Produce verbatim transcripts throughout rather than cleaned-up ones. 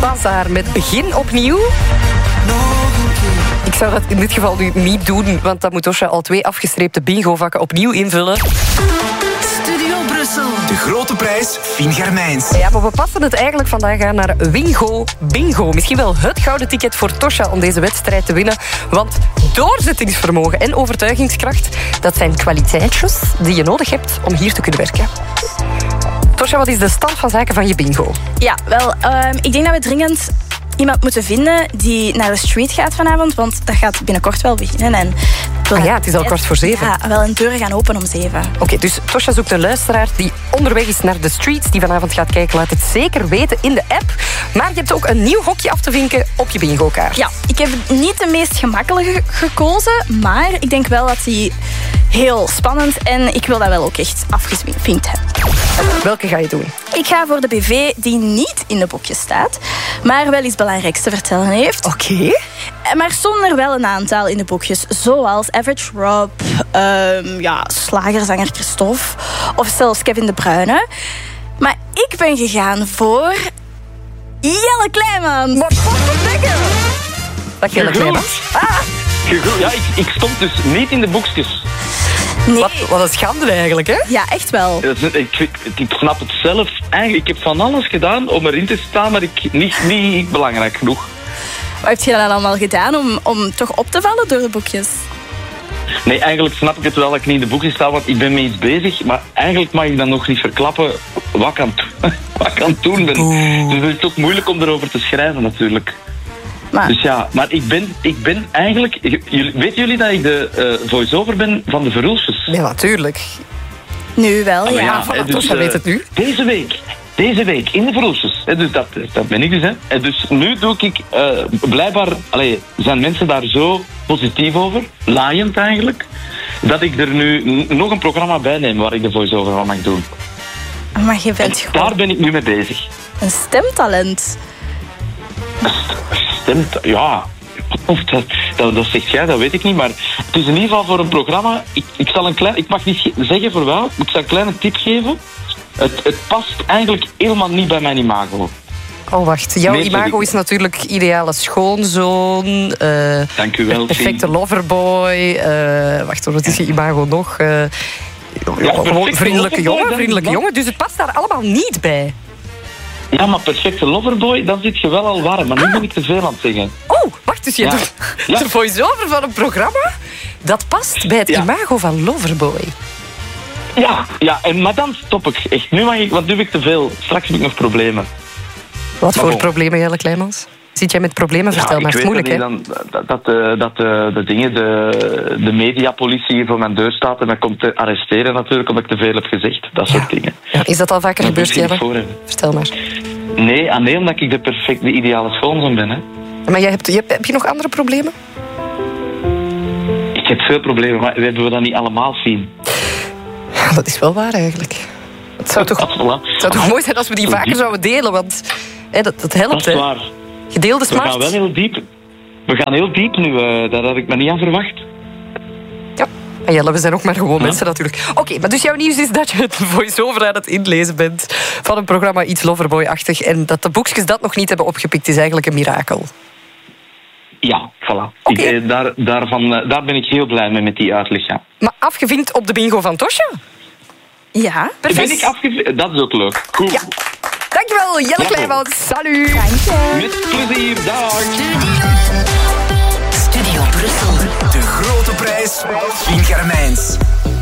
Bazaar met Begin Opnieuw. Ik zou dat in dit geval nu niet doen, want dan moet Tosja al twee afgestreepte bingo-vakken opnieuw invullen. Studio Brussel. De grote prijs Fien Germijns. Ja, maar we passen het eigenlijk vandaag aan naar Wingo Bingo. Misschien wel het gouden ticket voor Tosja om deze wedstrijd te winnen. Want doorzettingsvermogen en overtuigingskracht, dat zijn kwaliteitjes die je nodig hebt om hier te kunnen werken. Tosja, wat is de stand van zaken van je bingo? Ja, wel, uh, ik denk dat we dringend iemand moeten vinden die naar de street gaat vanavond, want dat gaat binnenkort wel beginnen. En ah ja, het is al kwart voor zeven. Ja, wel, een deuren gaan open om zeven. Oké, okay, dus Tosja zoekt een luisteraar die onderweg is naar de streets, die vanavond gaat kijken. Laat het zeker weten in de app. Maar je hebt ook een nieuw hokje af te vinken op je bingo-kaart. Ja, ik heb niet de meest gemakkelijke gekozen, maar ik denk wel dat die heel spannend en ik wil dat wel ook echt afgevinkt hebben. Welke ga je doen? Ik ga voor de B V die niet in de boekjes staat, maar wel iets belangrijks te vertellen heeft. Oké. Okay. Maar zonder wel een aantal in de boekjes, zoals Average Rob, um, ja, slagerzanger Christophe of zelfs Kevin De Bruyne. Maar ik ben gegaan voor Jelle Kleimans. Wat godverdikke! Dat Jelle Kleimans. Ah. Ja, ik, ik stond dus niet in de boekjes. Nee. Wat, wat een schande eigenlijk, hè? Ja, echt wel. Ik, ik, ik snap het zelf. Eigenlijk, ik heb van alles gedaan om erin te staan, maar ik, niet, niet belangrijk genoeg. Wat heb je dan allemaal gedaan om, om toch op te vallen door de boekjes? Nee, eigenlijk snap ik het wel dat ik niet in de boekjes sta, want ik ben mee iets bezig. Maar eigenlijk mag ik dan nog niet verklappen wat ik aan, wat ik aan het doen ben. Oeh. Dus het is ook moeilijk om erover te schrijven natuurlijk. Maar. Dus ja, maar ik ben, ik ben eigenlijk... Jullie, weten jullie dat ik de uh, voice-over ben van de Verhulsjes? Ja, natuurlijk. Nu wel, ah, ja. ja voilà, dus, uh, weet het nu. Deze week, deze week in de Verhulsjes. Dus dat, dat ben ik dus. Hè. En dus nu doe ik... Uh, blijkbaar allee, zijn mensen daar zo positief over, laaiend eigenlijk, dat ik er nu n- nog een programma bij neem waar ik de voice-over van mag doen. Maar je bent en gewoon... daar ben ik nu mee bezig. Een stemtalent. Stemt, ja, of dat, dat, dat zegt jij, dat weet ik niet. Maar het is in ieder geval voor een programma. Ik, ik, zal een klein, ik mag niet zeggen voor wel, ik zal een kleine tip geven. Het, het past eigenlijk helemaal niet bij mijn imago. Oh, wacht. Jouw nee, imago is natuurlijk ideale schoonzoon. Uh, Dank u wel. Perfecte loverboy. Uh, wacht, wat is je imago nog? Uh, ja, gewoon vriendelijke jongen, vriendelijke jongen. Dus het past daar allemaal niet bij. Ja, maar perfecte loverboy, dan zit je wel al warm. Maar nu ah. ben ik te veel aan het zeggen. Oh, wacht, dus je ja. doet ja. de voice-over van een programma dat past bij het ja. imago van loverboy. Ja, ja en, maar dan stop ik echt. Nu mag ik, want nu heb ik te veel. Straks heb ik nog problemen. Wat maar voor bon. problemen, Jelle Kleimans? Zit jij met problemen? Vertel ja, maar, het is moeilijk, hè? Dan, dat dat, uh, dat uh, de dingen, de, de mediapolitie hier voor mijn deur staat en mij komt te arresteren natuurlijk, omdat ik te veel heb gezegd. Dat ja. soort dingen. Ja, is dat al vaker gebeurd, Jelle? Vertel maar. Nee, ah, nee, omdat ik de perfecte, de ideale schoonzoon ben, hè. Maar jij hebt, je hebt, heb je nog andere problemen? Ik heb veel problemen, maar hebben we dat niet allemaal zien? Ja, dat is wel waar, eigenlijk. Het zou toch, het zou toch mooi zijn als we die vaker zouden delen, want hè, dat, dat helpt, dat is waar. Hè. Gedeelde smart. We gaan wel heel diep. We gaan heel diep nu. Uh, daar had ik me niet aan verwacht. Ja. En Jelle, we zijn ook maar gewoon ja. mensen natuurlijk. Oké, okay, maar dus jouw nieuws is dat je het voice-over aan het inlezen bent van een programma iets loverboy-achtig en dat de boekjes dat nog niet hebben opgepikt is eigenlijk een mirakel. Ja, voilà. Okay. Ik, daar, daarvan, daar ben ik heel blij mee met die uitleg. Ja. Maar afgevinkt op de bingo van Tosja? Ja, perfect. Ben ik afgevinkt? Dat is ook leuk. Goed. Ja. Dankjewel, Jelle Kleimans. Salut. Met plezier, dag. Studio Brussel. De grote prijs Fien Germijns.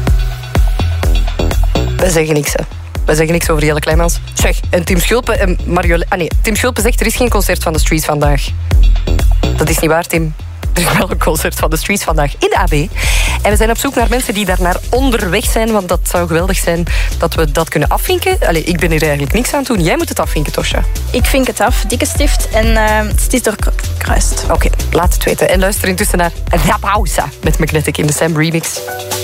We zeggen niks, hè. We zeggen niks over Jelle Kleimans. Zeg, en Tim Schulpen en Marjolein... Ah nee, Tim Schulpen zegt er is geen concert van de Streets vandaag. Dat is niet waar, Tim. Er is wel een concert van de Streets vandaag in de A B. En we zijn op zoek naar mensen die daar naar onderweg zijn, want dat zou geweldig zijn dat we dat kunnen afvinken. Allee, ik ben hier eigenlijk niks aan het doen. Jij moet het afvinken, Tosja. Ik vink het af. Dikke stift en uh, het is doorkruist. Oké, okay, laat het weten. En luister intussen naar Rapausa met Magnetic in de Sam remix.